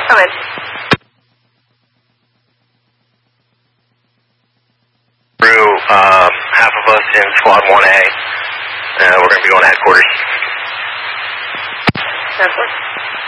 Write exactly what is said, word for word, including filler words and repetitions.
Come in. Through um, half of us in Squad one A. Uh, we're going to be going to headquarters. That's